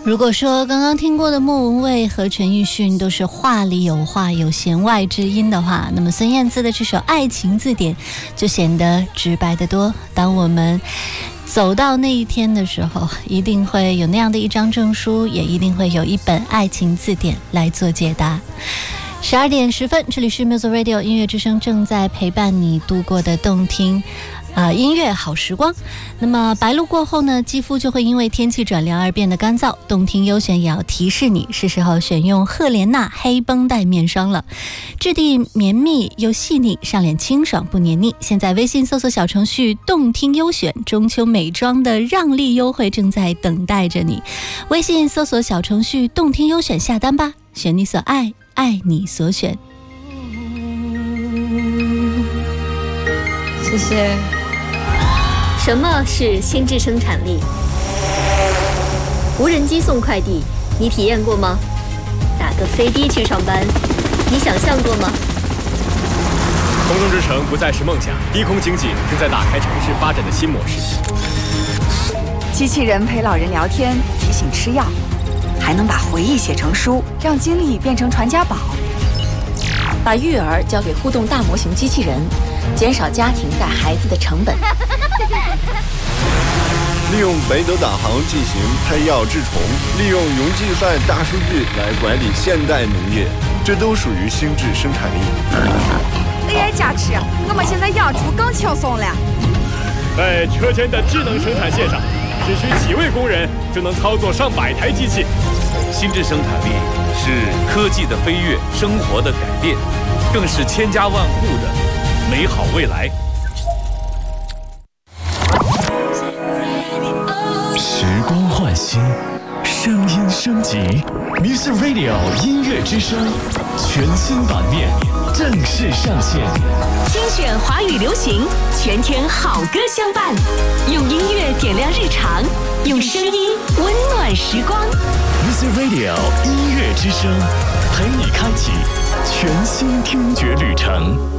如果说刚刚听过的莫文蔚和陈奕迅都是话里有话有弦外之音的话，那么孙燕姿的这首《爱情字典》就显得直白得多。当我们走到那一天的时候，一定会有那样的一张证书，也一定会有一本爱情字典来做解答。12点10分，这里是 Music Radio 音乐之声，正在陪伴你度过的动听音乐好时光。那么白露过后呢，肌肤就会因为天气转凉而变得干燥，动听优选也要提示你，是时候选用赫莲娜黑绷带面霜了。质地绵密又细腻，上脸清爽不黏腻。现在微信搜索小程序动听优选，中秋美妆的让利优惠正在等待着你。微信搜索小程序动听优选，下单吧，选你所爱，爱你所选。 谢谢。 什么是心智生产力？无人机送快递，你体验过吗？打个飞的去上班，你想象过吗？ 空中之城不再是梦想，低空经济正在打开城市发展的新模式。 机器人陪老人聊天，提醒吃药，还能把回忆写成书，让经历变成传家宝。 把育儿交给互动大模型机器人，减少家庭带孩子的成本。 利用北斗导航进行配药治虫，利用云计算大数据来管理现代农业，这都属于心智生产力。 AI 加持，我们现在养猪更轻松了。 在车间的智能生产线上，只需几位工人就能操作上百台机器。 心智生产力是科技的飞跃，生活的改变，更是千家万户的美好未来。 时光焕新，声音升级 ，Music Radio 音乐之声全新版面正式上线。 精选华语流行，全天好歌相伴，用音乐点亮日常，用声音温暖时光。 Music Radio 音乐之声，陪你开启全新听觉旅程。